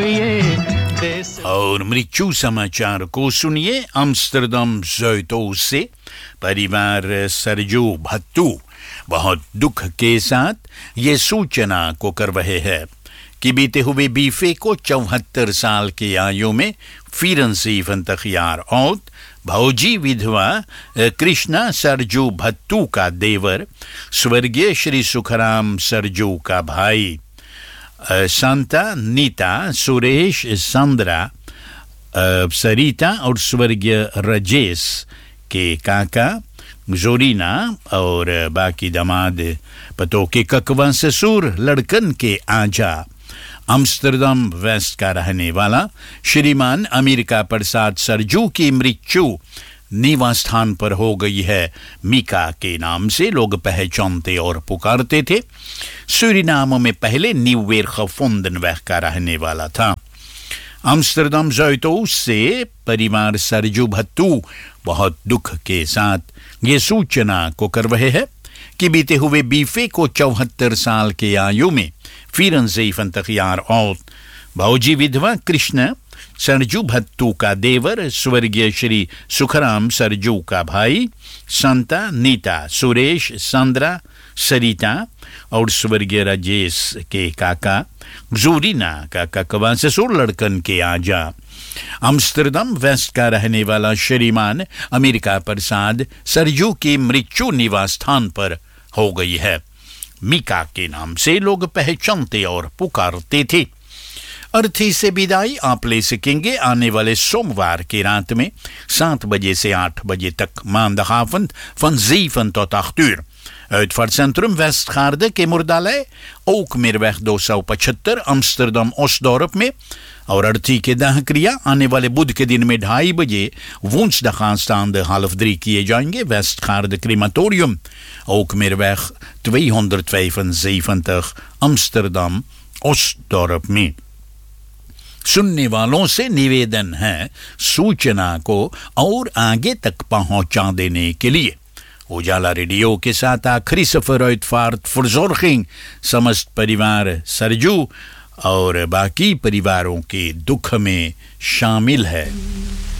और मृत्यु समाचार को सुनिए अम्स्टरडम ज़ोइटो से परिवार सरजू भत्तू बहुत दुख के साथ ये सूचना को कर रहे हैं कि बीते हुए बीफे को 74 साल की आयु में फिरंसी फंतखियार और भौजी विधवा कृष्णा सरजू भत्तू का देवर स्वर्गीय श्री सुखराम सरजू का भाई शांता नीता सुरेश संद्रा सरिता और स्वर्गीय राजेश के काका जोरीना और बाकी दामाद पतों के ककवा ससुर लड़कन के आजा अम्स्टरडम वेस्ट का रहने वाला श्रीमान अमेरिका प्रसाद सरजू की मृत्यु निवास स्थान पर हो गई है। मीका के नाम से लोग पहचानते और पुकारते थे। सूरीनाम में पहले न्यूवेर खफोंडनवेग का रहने वाला था। अम्स्टरडम ज़ोइटो से परिवार सरजू भत्तू बहुत दुख के साथ ये सूचना को कर रहे हैं कि बीते हुए बीफे को 74 साल की आयु में फिरंजी फंतखियार और भौजी विधवा कृष्ण सरजू भत्तू का देवर स्वर्गीय श्री सुखराम सरजू का भाई संता नीता सुरेश संद्रा सरिता और स्वर्गीय राजेश के काका जोरीना का ककवा ससुर लड़कन के आजा अम्स्टरडम वेस्ट का रहने वाला श्रीमान अमेरिका प्रसाद सरजू की मृत्यु निवास स्थान पर हो गई है। मीका के नाम से लोग पहचानते और पुकारते थे। अर्थी से विदाई आप ले सकेंगे आने वाले सोमवार की रात में 7 बजे से 8 बजे तक maandagavond van 7 tot 8 uur. Uitvaartcentrum Westgaarde Kemoerdalei, ook Meerweg 275 Amsterdam Osdorp में और अर्थी के दाह क्रिया आने वाले बुध के दिन में 2:30 बजे woensdag aanstaande 2:30 किए जाएंगे Westergaard क्रीमाtorium ook Meerweg 275 Amsterdam Osdorp में। सुनने वालों से निवेदन है सूचना को और आगे तक पहुंचा देने के लिए। उजाला रेडियो के साथ आखिरी सफर uitvaart verzorging समस्त परिवार सरजू और बाकी परिवारों के दुख में शामिल है।